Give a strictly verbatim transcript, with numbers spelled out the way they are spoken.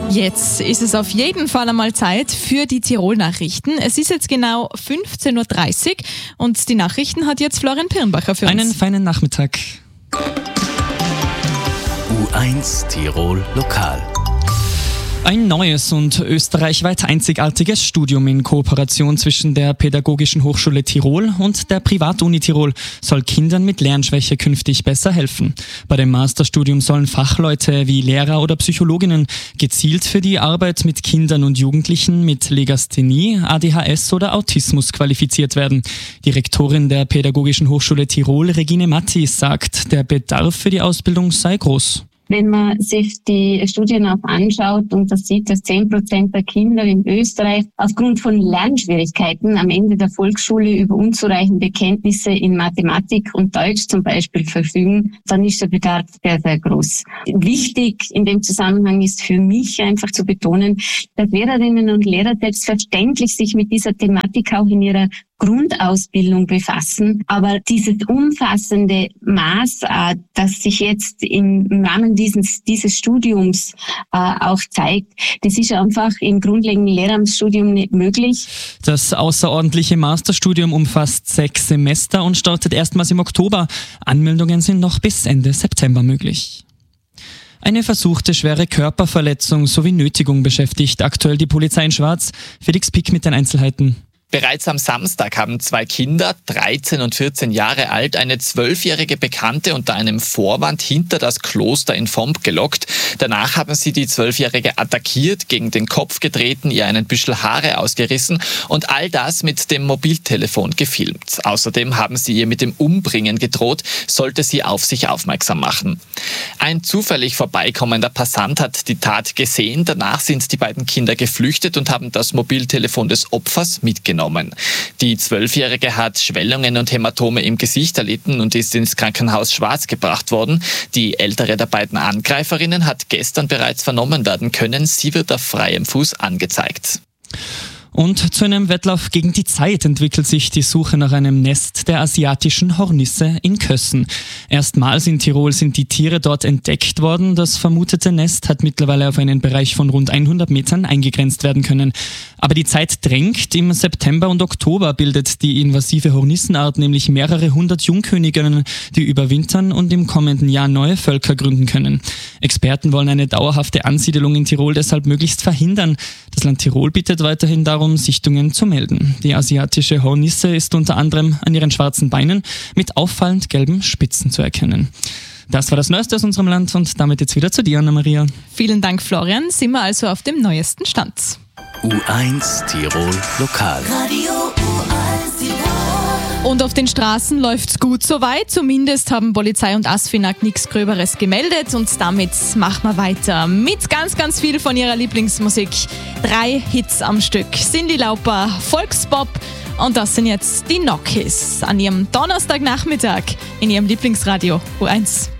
Jetzt ist es auf jeden Fall einmal Zeit für die Tirol-Nachrichten. Es ist jetzt genau fünfzehn Uhr dreißig und die Nachrichten hat jetzt Florian Pirnbacher für uns. Einen feinen Nachmittag. U eins Tirol Lokal. Ein neues und österreichweit einzigartiges Studium in Kooperation zwischen der Pädagogischen Hochschule Tirol und der Privatuni Tirol soll Kindern mit Lernschwäche künftig besser helfen. Bei dem Masterstudium sollen Fachleute wie Lehrer oder Psychologinnen gezielt für die Arbeit mit Kindern und Jugendlichen mit Legasthenie, A D H S oder Autismus qualifiziert werden. Die Rektorin der Pädagogischen Hochschule Tirol, Regine Matti, sagt, der Bedarf für die Ausbildung sei groß. Wenn man sich die Studien auch anschaut und das sieht, dass zehn Prozent der Kinder in Österreich aufgrund von Lernschwierigkeiten am Ende der Volksschule über unzureichende Kenntnisse in Mathematik und Deutsch zum Beispiel verfügen, dann ist der Bedarf sehr, sehr groß. Wichtig in dem Zusammenhang ist für mich einfach zu betonen, dass Lehrerinnen und Lehrer selbstverständlich sich mit dieser Thematik auch in ihrer Grundausbildung befassen. Aber dieses umfassende Maß, äh, das sich jetzt im Rahmen dieses, dieses Studiums äh, auch zeigt, das ist einfach im grundlegenden Lehramtsstudium nicht möglich. Das außerordentliche Masterstudium umfasst sechs Semester und startet erstmals im Oktober. Anmeldungen sind noch bis Ende September möglich. Eine versuchte schwere Körperverletzung sowie Nötigung beschäftigt aktuell die Polizei in Schwarz. Felix Pick mit den Einzelheiten. Bereits am Samstag haben zwei Kinder, dreizehn und vierzehn Jahre alt, eine zwölfjährige Bekannte unter einem Vorwand hinter das Kloster in Vomp gelockt. Danach haben sie die zwölfjährige attackiert, gegen den Kopf getreten, ihr einen Büschel Haare ausgerissen und all das mit dem Mobiltelefon gefilmt. Außerdem haben sie ihr mit dem Umbringen gedroht, sollte sie auf sich aufmerksam machen. Ein zufällig vorbeikommender Passant hat die Tat gesehen. Danach sind die beiden Kinder geflüchtet und haben das Mobiltelefon des Opfers mitgenommen. Die Zwölfjährige hat Schwellungen und Hämatome im Gesicht erlitten und ist ins Krankenhaus Schwarz gebracht worden. Die ältere der beiden Angreiferinnen hat gestern bereits vernommen werden können. Sie wird auf freiem Fuß angezeigt. Und zu einem Wettlauf gegen die Zeit entwickelt sich die Suche nach einem Nest der asiatischen Hornisse in Kössen. Erstmals in Tirol sind die Tiere dort entdeckt worden. Das vermutete Nest hat mittlerweile auf einen Bereich von rund hundert Metern eingegrenzt werden können. Aber die Zeit drängt. Im September und Oktober bildet die invasive Hornissenart nämlich mehrere hundert Jungköniginnen, die überwintern und im kommenden Jahr neue Völker gründen können. Experten wollen eine dauerhafte Ansiedelung in Tirol deshalb möglichst verhindern. Das Land Tirol bittet weiterhin darum, Sichtungen zu melden. Die asiatische Hornisse ist unter anderem an ihren schwarzen Beinen mit auffallend gelben Spitzen zu erkennen. Das war das Neueste aus unserem Land und damit jetzt wieder zu dir, Anna-Maria. Vielen Dank, Florian. Sind wir also auf dem neuesten Stand. U eins Tirol Lokal. Radio U eins Tirol. Und auf den Straßen läuft's gut soweit. Zumindest haben Polizei und ASFINAG nichts Gröberes gemeldet. Und damit machen wir weiter mit ganz, ganz viel von ihrer Lieblingsmusik. Drei Hits am Stück. Cyndi Lauper, Volkspop und das sind jetzt die Nokis an ihrem Donnerstagnachmittag in ihrem Lieblingsradio U eins.